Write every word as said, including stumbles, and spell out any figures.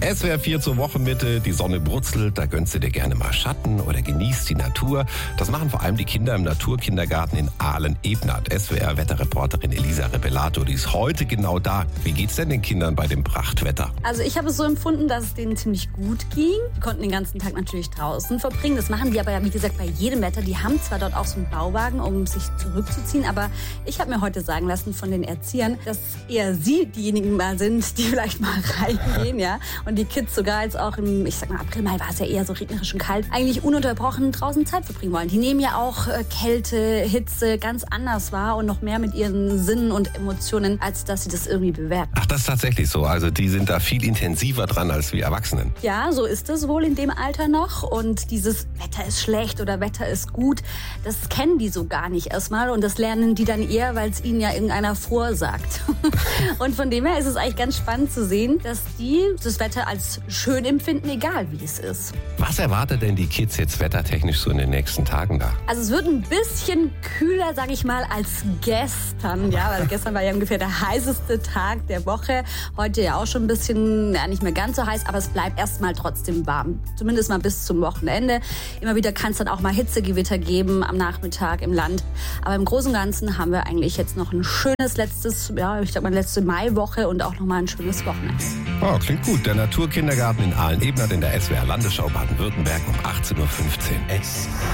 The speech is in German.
S W R vier zur Wochenmitte, die Sonne brutzelt, da gönnst du dir gerne mal Schatten oder genießt die Natur. Das machen vor allem die Kinder im Naturkindergarten in Aalen-Ebnat. S W R-Wetterreporterin Elisa Rebellato, die ist heute genau da. Wie geht's denn den Kindern bei dem Prachtwetter? Also ich habe es so empfunden, dass es denen ziemlich gut ging. Die konnten den ganzen Tag natürlich draußen verbringen. Das machen die aber, wie gesagt, bei jedem Wetter. Die haben zwar dort auch so einen Bauwagen, um sich zurückzuziehen, aber ich habe mir heute sagen lassen von den Erziehern, dass eher sie diejenigen mal sind, die vielleicht mal reingehen, ja. Und die Kids sogar jetzt auch im, ich sag mal, April, Mai war es ja eher so regnerisch und kalt, eigentlich ununterbrochen draußen Zeit verbringen wollen. Die nehmen ja auch äh, Kälte, Hitze ganz anders wahr und noch mehr mit ihren Sinnen und Emotionen, als dass sie das irgendwie bewerten. Ach, das ist tatsächlich so. Also die sind da viel intensiver dran als wir Erwachsenen. Ja, so ist es wohl in dem Alter noch. Und dieses Wetter ist schlecht oder Wetter ist gut, das kennen die so gar nicht erstmal. Und das lernen die dann eher, weil es ihnen ja irgendeiner vorsagt. Und von dem her ist es eigentlich ganz spannend zu sehen, dass die das Wetter als schön empfinden, egal wie es ist. Was erwartet denn die Kids jetzt wettertechnisch so in den nächsten Tagen da? Also es wird ein bisschen kühler, sage ich mal, als gestern. Ja, weil gestern war ja ungefähr der heißeste Tag der Woche. Heute ja auch schon ein bisschen, ja, nicht mehr ganz so heiß, aber es bleibt erstmal trotzdem warm. Zumindest mal bis zum Wochenende. Immer wieder kann es dann auch mal Hitzegewitter geben am Nachmittag im Land. Aber im Großen und Ganzen haben wir eigentlich jetzt noch ein schönes letztes, ja, ich sag mal letzte Maiwoche und auch noch mal ein schönes Wochenende. Oh, klingt gut. Der Naturkindergarten in Aalen-Ebnat in der S W R Landesschau Baden-Württemberg um achtzehn Uhr fünfzehn.